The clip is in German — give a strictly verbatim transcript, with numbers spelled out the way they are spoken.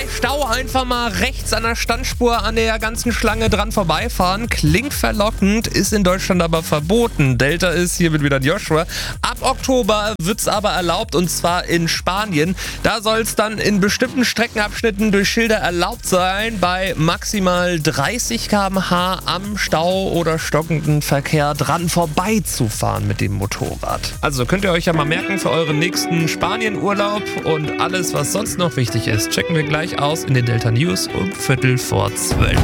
Bei Stau einfach mal rechts an der Standspur an der ganzen Schlange dran vorbeifahren. Klingt verlockend, ist in Deutschland aber verboten. Delta ist, hier wird wieder Joshua. Ab Oktober wird es aber erlaubt, und zwar in Spanien. Da soll es dann in bestimmten Streckenabschnitten durch Schilder erlaubt sein, bei maximal dreißig Kilometer pro Stunde am Stau oder stockenden Verkehr dran vorbeizufahren mit dem Motorrad. Also könnt ihr euch ja mal merken für euren nächsten Spanien-Urlaub, und alles, was sonst noch wichtig ist, checken wir gleich aus in den Delta News um Viertel vor zwölf.